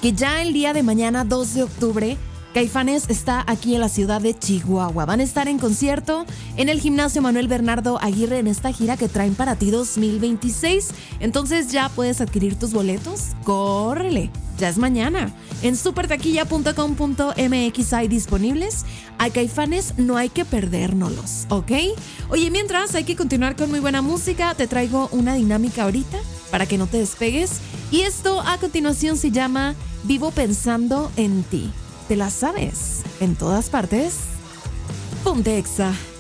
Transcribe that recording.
que ya el día de mañana, 2 de octubre, Caifanes está aquí en la ciudad de Chihuahua. Van a estar en concierto en el Gimnasio Manuel Bernardo Aguirre en esta gira que traen para ti 2026. Entonces ya puedes adquirir tus boletos. ¡Córrele! Ya es mañana. En supertaquilla.com.mx hay disponibles. A Caifanes no hay que perdérnoslos, ¿ok? Oye, mientras hay que continuar con muy buena música, te traigo una dinámica ahorita para que no te despegues. Y esto a continuación se llama Vivo Pensando en Ti. ¿Te la sabes? En todas partes. Ponte Exa.